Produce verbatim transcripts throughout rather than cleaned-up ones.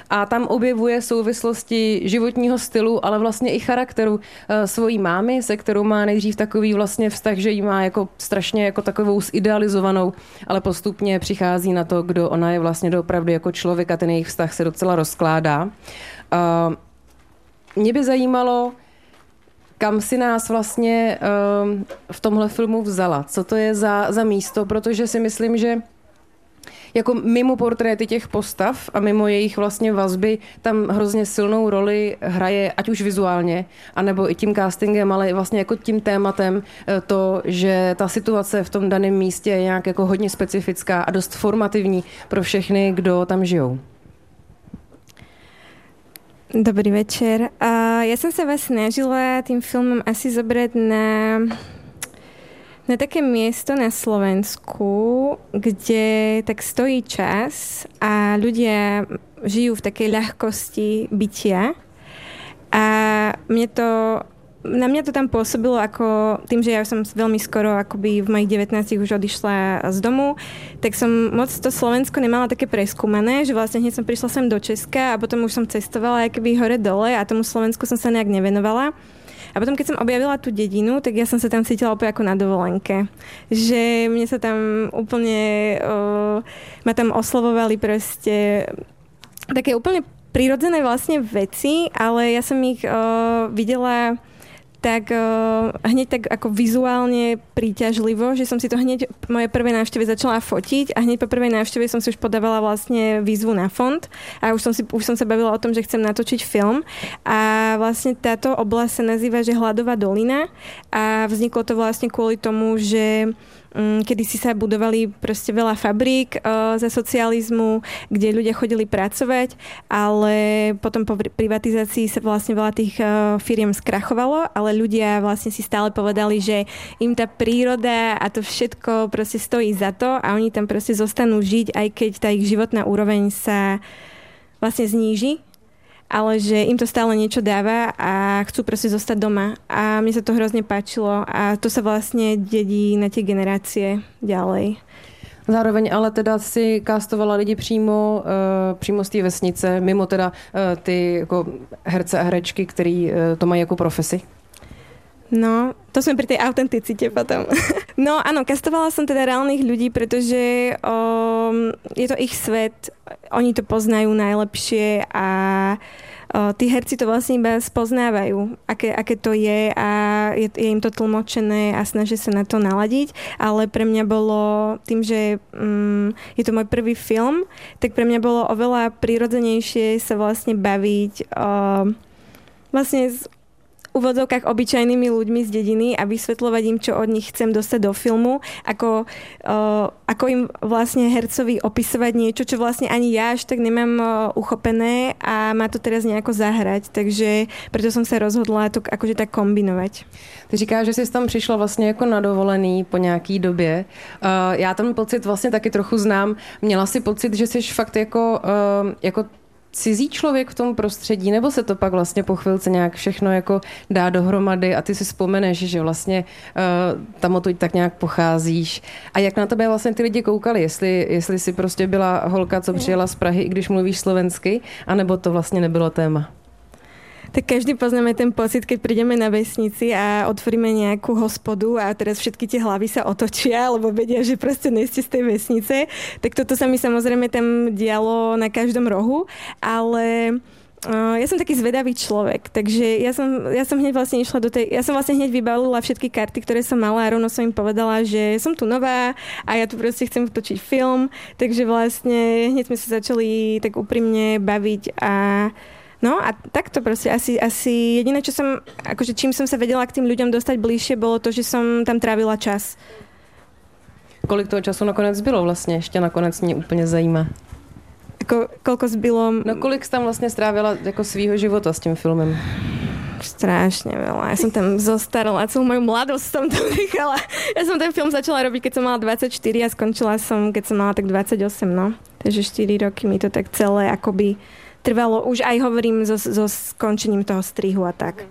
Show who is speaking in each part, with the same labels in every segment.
Speaker 1: a tam objevuje souvislosti životního stylu, ale vlastně i charakteru svojí mámy, se kterou má nejdřív takový vlastně vztah, že jí má jako strašně jako takovou zidealizovanou, ale postupně přichází na to, kdo ona je vlastně doopravdy jako člověk a ten jejich vztah se docela rozkládá. Mě by zajímalo, kam si nás vlastně uh, v tomhle filmu vzala. Co to je za, za místo, protože si myslím, že jako mimo portréty těch postav a mimo jejich vlastně vazby tam hrozně silnou roli hraje, ať už vizuálně, anebo i tím castingem, ale i vlastně jako tím tématem to, že ta situace v tom daném místě je nějak jako hodně specifická a dost formativní pro všechny, kdo tam žijou.
Speaker 2: Dobrý večer. Uh, ja som sa vás snažila tým filmom asi zobrať na, na také miesto na Slovensku, kde tak stojí čas a ľudia žijú v takej ľahkosti bytia. A mne to, na mňa to tam pôsobilo ako tým, že ja som veľmi skoro akoby v mojich devätnástich už odišla z domu, tak som moc to Slovensko nemala také preskúmané, že vlastne hneď som prišla sem do Česka a potom už som cestovala akoby hore dole a tomu Slovensku som sa nejak nevenovala. A potom, keď som objavila tú dedinu, tak ja som sa tam cítila úplne ako na dovolenke. Že mne sa tam úplne, uh, ma tam oslovovali proste také úplne prirodzené vlastne veci, ale ja som ich uh, videla tak uh, hneď tak ako vizuálne príťažlivo, že som si to hneď po mojej prvej návšteve začala fotiť a hneď po prvej návšteve som si už podávala vlastne výzvu na fond a už som, si, už som sa bavila o tom, že chcem natočiť film a vlastne táto oblasť sa nazýva, že Hladová dolina a vzniklo to vlastne kvôli tomu, že kedy si sa budovali proste veľa fabrík uh, za socializmu, kde ľudia chodili pracovať, ale potom po privatizácii sa vlastne veľa tých uh, firiem skrachovalo, ale ľudia vlastne si stále povedali, že im tá príroda a to všetko proste stojí za to a oni tam proste zostanú žiť, aj keď tá ich životná úroveň sa vlastne zníži, ale že im to stále niečo dáva a chcú proste zostať doma. A mne sa to hrozne páčilo a to sa vlastne dedí na tie generácie ďalej.
Speaker 1: Zároveň ale teda si castovala lidi přímo, uh, přímo z té vesnice, mimo teda uh, ty jako herce a herečky, který uh, to mají jako profesi?
Speaker 2: No, to sme pri tej autenticite potom. No áno, kastovala som teda reálnych ľudí, pretože um, je to ich svet, oni to poznajú najlepšie a uh, tí herci to vlastne iba spoznávajú, aké, aké to je a je, je im to tlmočené a snažia sa na to naladiť, ale pre mňa bolo tým, že um, je to môj prvý film, tak pre mňa bolo oveľa prirodzenejšie sa vlastne baviť uh, vlastne s úvodzovkách obyčajnými ľuďmi z dediny a vysvetľovať im, čo od nich chcem dostať do filmu, ako, uh, ako im vlastne hercovi opisovať niečo, čo vlastne ani ja až tak nemám uh, uchopené a má to teraz nejako zahrať. Takže preto som sa rozhodla to akože tak kombinovať.
Speaker 1: Ty říkáš, že jsi tam přišla vlastně jako na dovolený po nějaký době. Uh, já ten pocit vlastně taky trochu znám. Měla si pocit, že jsi fakt jako, uh, jako cizí člověk v tom prostředí, nebo se to pak vlastně po chvilce nějak všechno jako dá dohromady a ty si vzpomeneš, že vlastně uh, tam odtud tak nějak pocházíš. A jak na tebe vlastně ty lidi koukali, jestli, jestli jsi prostě byla holka, co přijela z Prahy, i když mluvíš slovensky, anebo to vlastně nebylo téma?
Speaker 2: Tak každý poznáme ten pocit, keď prídeme na vesnici a otvoríme nejakú hospodu a teraz všetky tie hlavy sa otočia, lebo vedia, že proste nie ste z tej vesnice. Tak toto sa mi samozrejme tam dialo na každom rohu, ale uh, ja som taký zvedavý človek, takže ja som, ja som hneď vlastne išla do tej, ja som vlastne hneď vybalila všetky karty, ktoré som mala a rovno som im povedala, že som tu nová a ja tu proste chcem točiť film, takže vlastne hneď sme sa začali tak úprimne baviť a no a takto proste asi, asi jediné, čo som, akože čím som sa vedela k tým ľuďom dostať bližšie, bolo to, že som tam trávila čas.
Speaker 1: Kolik toho času nakonec bylo vlastně? Ještě nakonec mě úplně zajímá.
Speaker 2: Ako, koľko zbylo?
Speaker 1: No kolik jsi tam vlastně strávila jako svýho života s tím filmem?
Speaker 2: Strašne veľa. Ja som tam zostarala, celú moju mladosť som tam nechala. Ja som ten film začala robiť, keď som mala dvadsaťštyri a skončila som, keď som mala tak dvadsaťosem, no. Takže štyri roky mi to tak celé akoby trvalo, už aj hovorím so, so skončením toho strihu a tak.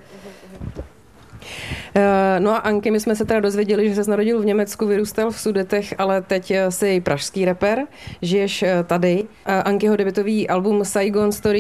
Speaker 1: No a Anky, my jsme se teda dozvěděli, že se narodil v Německu, vyrůstal v Sudetech, ale teď jsi pražský rapper, žiješ tady. Ankyho debutový album Saigon Story